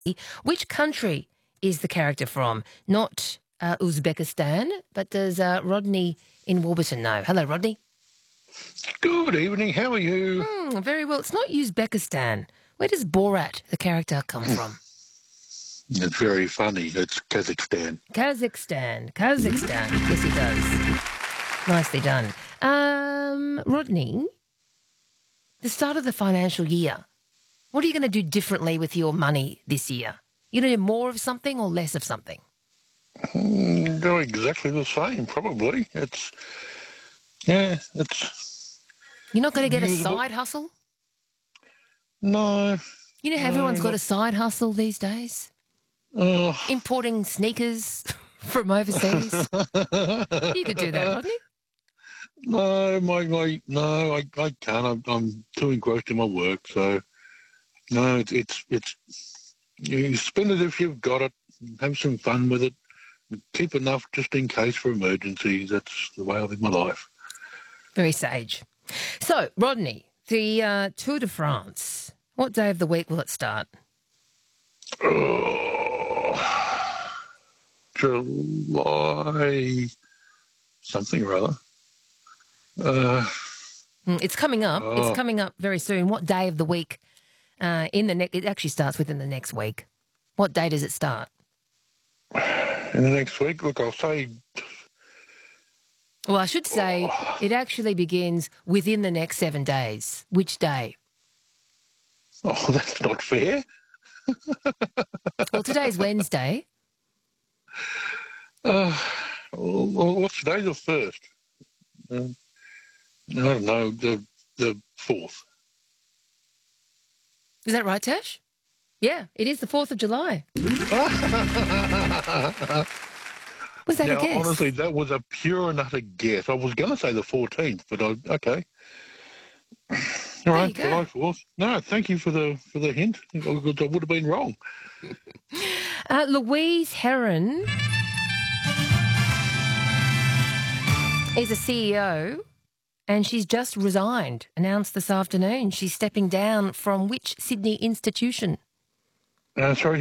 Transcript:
Which country is the character from? Not Uzbekistan, but does Rodney in Warburton know? Hello, Rodney. Good evening. How are you? Very well. It's not Uzbekistan. Where does Borat, the character, come from? It's very funny. It's Kazakhstan. Kazakhstan. Yes, it does. Nicely done. Rodney, the start of the financial year, what are you going to do differently with your money this year? You going to do more of something or less of something? Do exactly the same, probably. You're not going to get a Usable. side hustle? No. You know, everyone's got a side hustle these days. Importing sneakers from overseas. You could do that, Rodney. No, I can't. I'm too engrossed in my work. So, no, it's you spend it if you've got it. Have some fun with it. Keep enough just in case for emergencies. That's the way I live my life. Very sage. So, Rodney, the Tour de France, what day of the week will it start? July something or other. It's coming up. It's coming up very soon. What day of the week? It actually starts within the next week. What day does it start? In the next week, look, I'll say. Well, I should say it actually begins within the next 7 days. Which day? Oh, that's not fair. Well, today's Wednesday. Well, what's today? The 1st? I don't know. The 4th. Is that right, Tash? Yeah, it is the 4th of July. Was that a guess? Honestly, that was a pure and utter guess. I was going to say the 14th, but okay. All right, July 4th. No, thank you for the hint. I would have been wrong. Louise Heron is a CEO, and she's just resigned, announced this afternoon. She's stepping down from which Sydney institution? Sorry,